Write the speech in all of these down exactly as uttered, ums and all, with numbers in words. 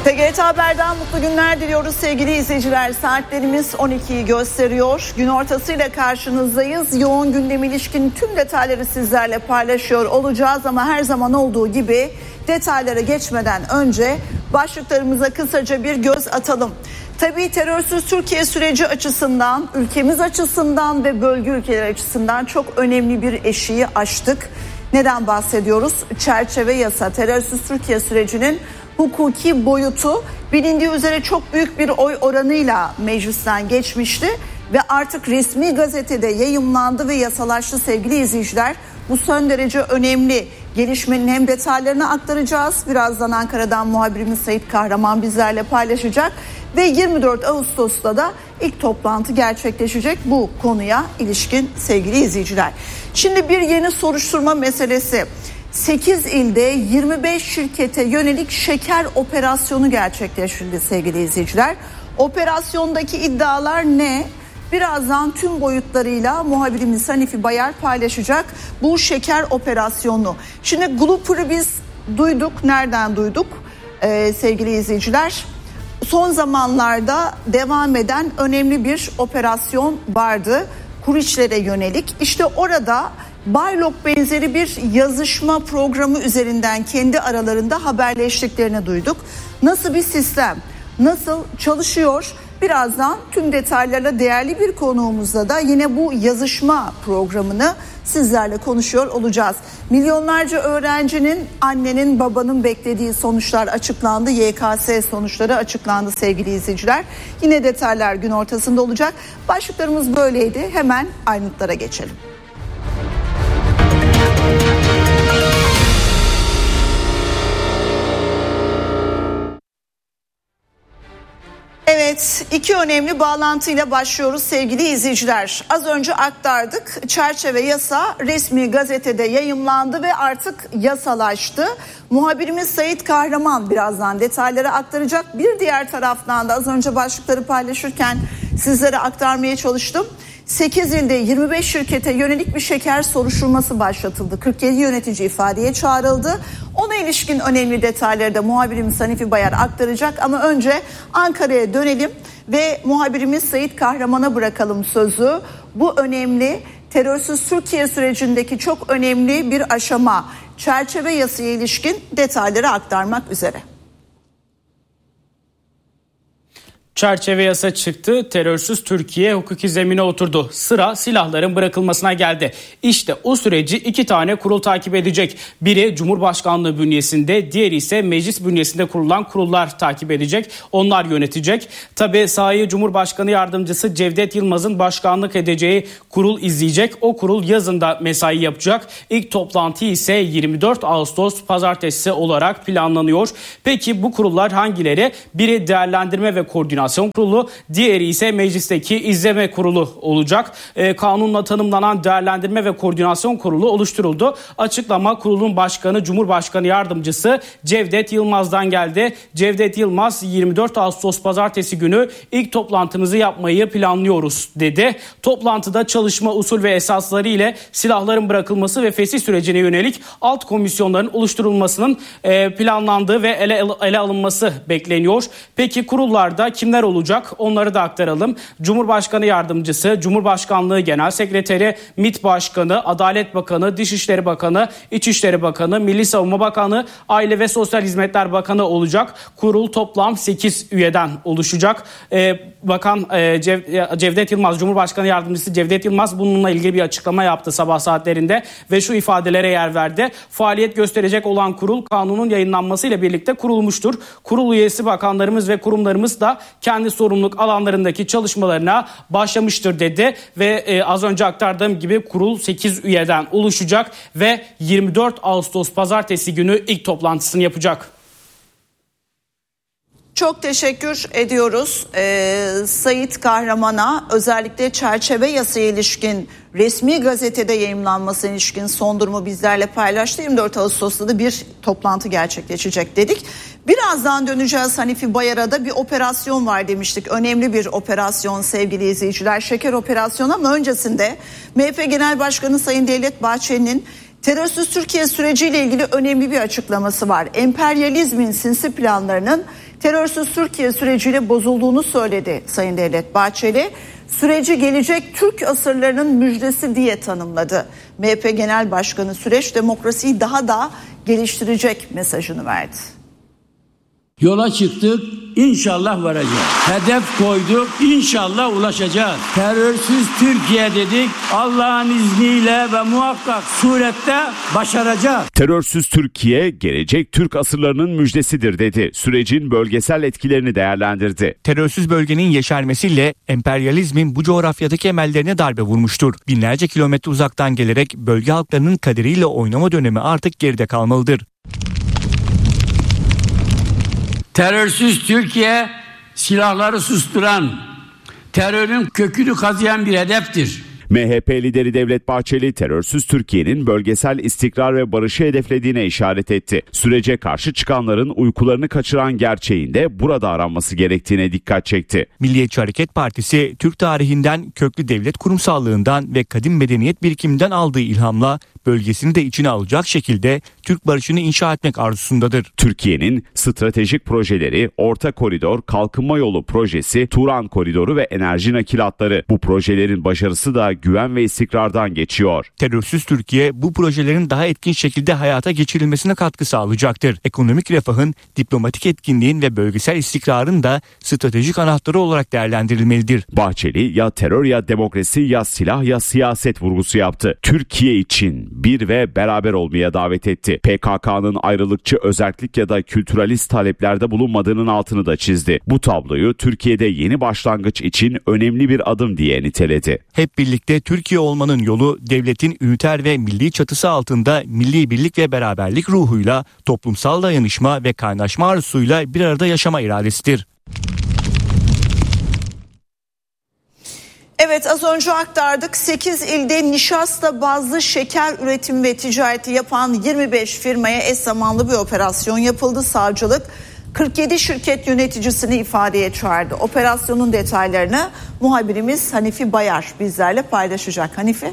T G R T Haber'den mutlu günler diliyoruz sevgili izleyiciler. Saatlerimiz on ikiyi gösteriyor. Gün ortasıyla karşınızdayız. Yoğun gündeme ilişkin tüm detayları sizlerle paylaşıyor olacağız. Ama her zaman olduğu gibi detaylara geçmeden önce başlıklarımıza kısaca bir göz atalım. Tabii terörsüz Türkiye süreci açısından, ülkemiz açısından ve bölge ülkeler açısından çok önemli bir eşiği aştık. Neden bahsediyoruz? Çerçeve yasa, terörsüz Türkiye sürecinin hukuki boyutu bilindiği üzere çok büyük bir oy oranıyla meclisten geçmişti ve artık resmi gazetede yayımlandı ve yasalaştı sevgili izleyiciler. Bu son derece önemli gelişmenin hem detaylarını aktaracağız. Birazdan Ankara'dan muhabirimiz Sait Kahraman bizlerle paylaşacak ve yirmi dört Ağustos'ta da ilk toplantı gerçekleşecek bu konuya ilişkin sevgili izleyiciler. Şimdi bir yeni soruşturma meselesi. sekiz ilde yirmi beş şirkete yönelik şeker operasyonu gerçekleştirildi sevgili izleyiciler. Operasyondaki iddialar ne? Birazdan tüm boyutlarıyla muhabirimiz Hanifi Bayar paylaşacak bu şeker operasyonunu. Şimdi Gluper'ı biz duyduk. Nereden duyduk ee, sevgili izleyiciler? Son zamanlarda devam eden önemli bir operasyon vardı. Kuriçlere yönelik. İşte orada Baylok benzeri bir yazışma programı üzerinden kendi aralarında haberleştiklerini duyduk. Nasıl bir sistem, nasıl çalışıyor? Birazdan tüm detaylarla değerli bir konuğumuzla da yine bu yazışma programını sizlerle konuşuyor olacağız. Milyonlarca öğrencinin, annenin, babanın beklediği sonuçlar açıklandı. Y K S sonuçları açıklandı sevgili izleyiciler. Yine detaylar gün ortasında olacak. Başlıklarımız böyleydi. Hemen ayrıntılara geçelim. Evet, iki önemli bağlantıyla başlıyoruz sevgili izleyiciler. Az önce aktardık. Çerçeve yasa resmi gazetede yayımlandı ve artık yasalaştı. Muhabirimiz Sait Kahraman birazdan detayları aktaracak. Bir diğer taraftan da az önce başlıkları paylaşırken sizlere aktarmaya çalıştım. sekiz ilde yirmi beş şirkete yönelik bir şeker soruşturması başlatıldı. kırk yedi yönetici ifadeye çağrıldı. Ona ilişkin önemli detayları da muhabirimiz Hanifi Bayar aktaracak. Ama önce Ankara'ya dönelim ve muhabirimiz Sait Kahraman'a bırakalım sözü. Bu önemli terörsüz Türkiye sürecindeki çok önemli bir aşama. Çerçeve yasaya ilişkin detayları aktarmak üzere. Çerçeve yasa çıktı, terörsüz Türkiye hukuki zemine oturdu. Sıra silahların bırakılmasına geldi. İşte o süreci iki tane kurul takip edecek. Biri Cumhurbaşkanlığı bünyesinde, diğeri ise meclis bünyesinde kurulan kurullar takip edecek. Onlar yönetecek. Tabii sahayı Cumhurbaşkanı Yardımcısı Cevdet Yılmaz'ın başkanlık edeceği kurul izleyecek. O kurul yazında mesai yapacak. İlk toplantı ise yirmi dört Ağustos pazartesi olarak planlanıyor. Peki bu kurullar hangileri? Biri değerlendirme ve koordinasyon kurulu, diğeri ise meclisteki izleme kurulu olacak. E, kanunla tanımlanan değerlendirme ve koordinasyon kurulu oluşturuldu. Açıklama kurulun başkanı Cumhurbaşkanı Yardımcısı Cevdet Yılmaz'dan geldi. Cevdet Yılmaz yirmi dört Ağustos pazartesi günü ilk toplantımızı yapmayı planlıyoruz dedi. Toplantıda çalışma usul ve esasları ile silahların bırakılması ve fesih sürecine yönelik alt komisyonların oluşturulmasının e, planlandığı ve ele, ele alınması bekleniyor. Peki kurullarda kimler olacak? Onları da aktaralım. Cumhurbaşkanı Yardımcısı, Cumhurbaşkanlığı Genel Sekreteri, MİT Başkanı, Adalet Bakanı, Dışişleri Bakanı, İçişleri Bakanı, Milli Savunma Bakanı, Aile ve Sosyal Hizmetler Bakanı olacak. Kurul toplam sekiz üyeden oluşacak. Ee, Bakan e, Cev, Cevdet Yılmaz, Cumhurbaşkanı Yardımcısı Cevdet Yılmaz bununla ilgili bir açıklama yaptı sabah saatlerinde ve şu ifadelere yer verdi. Faaliyet gösterecek olan kurul kanunun yayınlanmasıyla birlikte kurulmuştur. Kurul üyesi bakanlarımız ve kurumlarımız da kendi sorumluluk alanlarındaki çalışmalarına başlamıştır dedi ve e, az önce aktardığım gibi kurul sekiz üyeden oluşacak ve yirmi dört Ağustos pazartesi günü ilk toplantısını yapacak. Çok teşekkür ediyoruz ee, Sait Kahraman'a. Özellikle çerçeve yasaya ilişkin resmi gazetede yayımlanmasına ilişkin son durumu bizlerle paylaştı. yirmi dört Ağustos'ta da bir toplantı gerçekleşecek dedik. Birazdan döneceğiz Hanifi Bayar'a da bir operasyon var demiştik. Önemli bir operasyon sevgili izleyiciler. Şeker operasyonu ama öncesinde M H P Genel Başkanı Sayın Devlet Bahçeli'nin Terörsüz Türkiye süreciyle ilgili önemli bir açıklaması var. Emperyalizmin sinsi planlarının terörsüz Türkiye süreciyle bozulduğunu söyledi Sayın Devlet Bahçeli. Süreci gelecek Türk asırlarının müjdesi diye tanımladı. M H P Genel Başkanı süreç demokrasiyi daha da geliştirecek mesajını verdi. Yola çıktık, inşallah varacağız. Hedef koyduk, inşallah ulaşacağız. Terörsüz Türkiye dedik, Allah'ın izniyle ve muhakkak surette başaracağız. Terörsüz Türkiye, gelecek Türk asırlarının müjdesidir dedi. Sürecin bölgesel etkilerini değerlendirdi. Terörsüz bölgenin yeşermesiyle emperyalizmin bu coğrafyadaki emellerine darbe vurmuştur. Binlerce kilometre uzaktan gelerek bölge halklarının kaderiyle oynama dönemi artık geride kalmalıdır. Terörsüz Türkiye, silahları susturan, terörün kökünü kazıyan bir hedeftir. M H P lideri Devlet Bahçeli, terörsüz Türkiye'nin bölgesel istikrar ve barışı hedeflediğine işaret etti. Sürece karşı çıkanların uykularını kaçıran gerçeğinde burada aranması gerektiğine dikkat çekti. Milliyetçi Hareket Partisi, Türk tarihinden, köklü devlet kurumsallığından ve kadim medeniyet birikiminden aldığı ilhamla bölgesini de içine alacak şekilde Türk barışını inşa etmek arzusundadır. Türkiye'nin stratejik projeleri, Orta Koridor, Kalkınma Yolu projesi, Turan Koridoru ve enerji nakilatları. Bu projelerin başarısı da güven ve istikrardan geçiyor. Terörsüz Türkiye bu projelerin daha etkin şekilde hayata geçirilmesine katkı sağlayacaktır. Ekonomik refahın, diplomatik etkinliğin ve bölgesel istikrarın da stratejik anahtarı olarak değerlendirilmelidir. Bahçeli, ya terör ya demokrasi, ya silah ya siyaset vurgusu yaptı. Türkiye için bir ve beraber olmaya davet etti. P K K'nın ayrılıkçı, özerklik ya da kültüralist taleplerde bulunmadığının altını da çizdi. Bu tabloyu Türkiye'de yeni başlangıç için önemli bir adım diye niteledi. Hep birlikte Türkiye olmanın yolu, devletin üniter ve milli çatısı altında milli birlik ve beraberlik ruhuyla, toplumsal dayanışma ve kaynaşma arzusuyla bir arada yaşama iradesidir. Evet, az önce aktardık. sekiz ilde nişasta bazlı şeker üretimi ve ticareti yapan yirmi beş firmaya eş zamanlı bir operasyon yapıldı. Savcılık kırk yedi şirket yöneticisini ifadeye çağırdı. Operasyonun detaylarını muhabirimiz Hanifi Bayar bizlerle paylaşacak. Hanifi.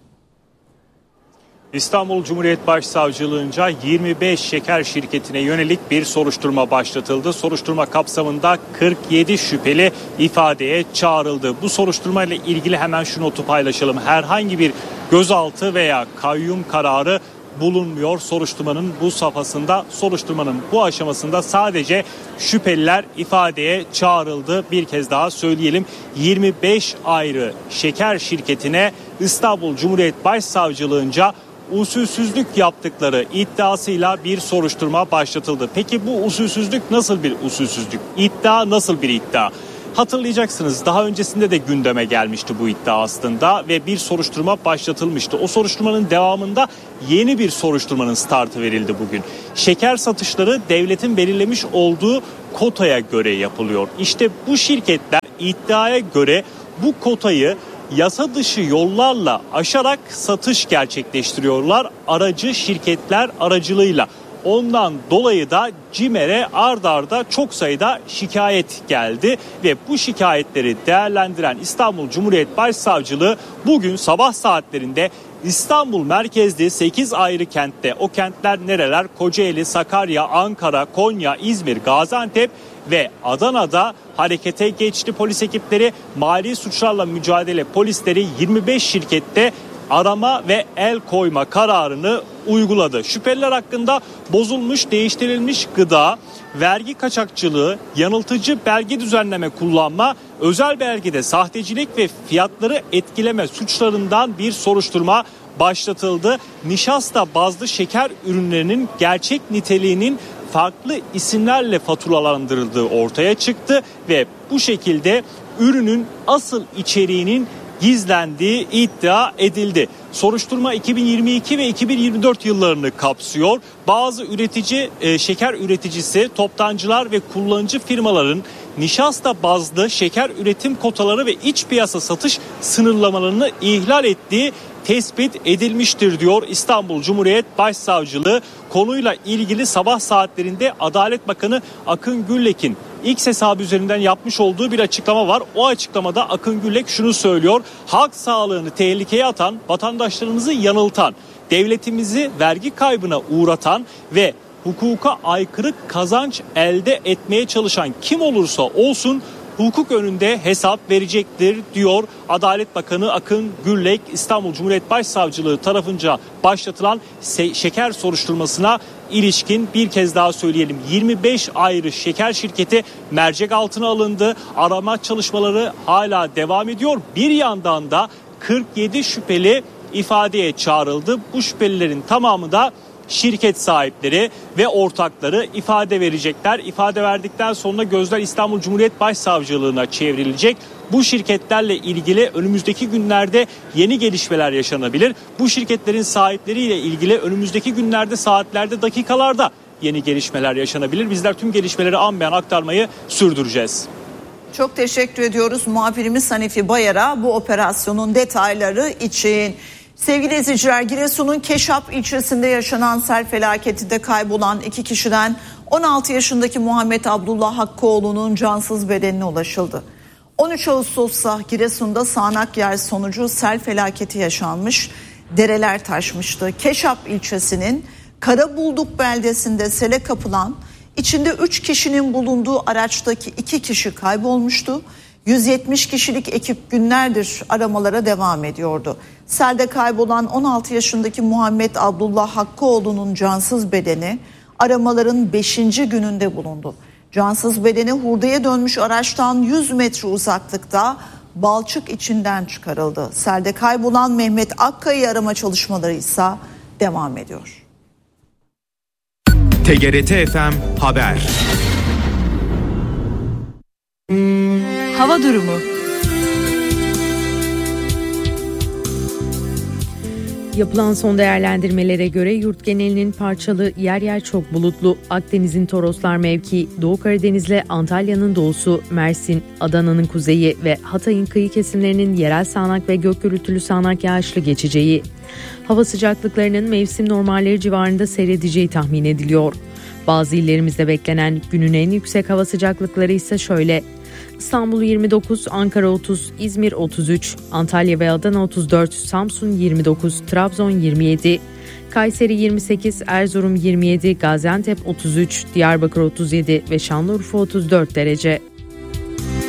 İstanbul Cumhuriyet Başsavcılığınca yirmi beş şeker şirketine yönelik bir soruşturma başlatıldı. Soruşturma kapsamında kırk yedi şüpheli ifadeye çağrıldı. Bu soruşturma ile ilgili hemen şu notu paylaşalım. Herhangi bir gözaltı veya kayyum kararı bulunmuyor soruşturmanın bu safhasında. Soruşturmanın bu aşamasında sadece şüpheliler ifadeye çağrıldı. Bir kez daha söyleyelim, yirmi beş ayrı şeker şirketine İstanbul Cumhuriyet Başsavcılığınca usulsüzlük yaptıkları iddiasıyla bir soruşturma başlatıldı. Peki bu usulsüzlük nasıl bir usulsüzlük? İddia nasıl bir iddia? Hatırlayacaksınız, daha öncesinde de gündeme gelmişti bu iddia aslında ve bir soruşturma başlatılmıştı. O soruşturmanın devamında yeni bir soruşturmanın startı verildi bugün. Şeker satışları devletin belirlemiş olduğu kotaya göre yapılıyor. İşte bu şirketler iddiaya göre bu kotayı yasa dışı yollarla aşarak satış gerçekleştiriyorlar aracı şirketler aracılığıyla. Ondan dolayı da CİMER'e ard arda çok sayıda şikayet geldi ve bu şikayetleri değerlendiren İstanbul Cumhuriyet Başsavcılığı bugün sabah saatlerinde İstanbul merkezli sekiz ayrı kentte, o kentler nereler? Kocaeli, Sakarya, Ankara, Konya, İzmir, Gaziantep ve Adana'da harekete geçti. Polis ekipleri, mali suçlarla mücadele polisleri yirmi beş şirkette arama ve el koyma kararını uyguladı. Şüpheliler hakkında bozulmuş, değiştirilmiş gıda, vergi kaçakçılığı, yanıltıcı belge düzenleme kullanma, özel belgede sahtecilik ve fiyatları etkileme suçlarından bir soruşturma başlatıldı. Nişasta bazlı şeker ürünlerinin gerçek niteliğinin farklı isimlerle faturalandırıldığı ortaya çıktı ve bu şekilde ürünün asıl içeriğinin gizlendiği iddia edildi. Soruşturma iki bin yirmi iki ve iki bin yirmi dört yıllarını kapsıyor. Bazı üretici, e, şeker üreticisi, toptancılar ve kullanıcı firmaların nişasta bazlı şeker üretim kotaları ve iç piyasa satış sınırlamalarını ihlal ettiği tespit edilmiştir diyor İstanbul Cumhuriyet Başsavcılığı. Konuyla ilgili sabah saatlerinde Adalet Bakanı Akın Güllek'in X hesabı üzerinden yapmış olduğu bir açıklama var. O açıklamada Akın Güllek şunu söylüyor: halk sağlığını tehlikeye atan, vatandaşlarımızı yanıltan devletimizi vergi kaybına uğratan ve hukuka aykırı kazanç elde etmeye çalışan kim olursa olsun hukuk önünde hesap verecektir diyor Adalet Bakanı Akın Gürlek. İstanbul Cumhuriyet Başsavcılığı tarafınca başlatılan şeker soruşturmasına ilişkin bir kez daha söyleyelim. yirmi beş ayrı şeker şirketi mercek altına alındı. Arama çalışmaları hala devam ediyor. Bir yandan da kırk yedi şüpheli ifadeye çağrıldı. Bu şüphelilerin tamamı da şirket sahipleri ve ortakları ifade verecekler. İfade verdikten sonra gözler İstanbul Cumhuriyet Başsavcılığına çevrilecek. Bu şirketlerle ilgili önümüzdeki günlerde yeni gelişmeler yaşanabilir. Bu şirketlerin sahipleriyle ilgili önümüzdeki günlerde, saatlerde, dakikalarda yeni gelişmeler yaşanabilir. Bizler tüm gelişmeleri an be an aktarmayı sürdüreceğiz. Çok teşekkür ediyoruz muhabirimiz Hanifi Bayar'a bu operasyonun detayları için. Sevgili izleyiciler, Giresun'un Keşap ilçesinde yaşanan sel felaketinde kaybolan iki kişiden on altı yaşındaki Muhammed Abdullah Hakkıoğlu'nun cansız bedenine ulaşıldı. on üç Ağustos'ta Giresun'da sağanak yağış sonucu sel felaketi yaşanmış, dereler taşmıştı. Keşap ilçesinin Karabulduk beldesinde sele kapılan, içinde üç kişinin bulunduğu araçtaki iki kişi kaybolmuştu. yüz yetmiş kişilik ekip günlerdir aramalara devam ediyordu. Selde kaybolan on altı yaşındaki Muhammed Abdullah Hakkıoğlu'nun cansız bedeni aramaların beşinci gününde bulundu. Cansız bedeni hurdaya dönmüş araçtan yüz metre uzaklıkta balçık içinden çıkarıldı. Selde kaybolan Mehmet Akkaya'yı arama çalışmaları ise devam ediyor. T G R T F M Haber. Hava durumu. Yapılan son değerlendirmelere göre yurt genelinin parçalı, yer yer çok bulutlu, Akdeniz'in Toroslar mevki, Doğu Karadeniz'le Antalya'nın doğusu, Mersin, Adana'nın kuzeyi ve Hatay'ın kıyı kesimlerinin yerel sağanak ve gök gürültülü sağanak yağışlı geçeceği. Hava sıcaklıklarının mevsim normalleri civarında seyredeceği tahmin ediliyor. Bazı illerimizde beklenen günün en yüksek hava sıcaklıkları ise şöyle: İstanbul yirmi dokuz, Ankara otuz, İzmir otuz üç, Antalya ve Adana otuz dört, Samsun yirmi dokuz, Trabzon yirmi yedi, Kayseri yirmi sekiz, Erzurum yirmi yedi, Gaziantep otuz üç, Diyarbakır otuz yedi ve Şanlıurfa otuz dört derece.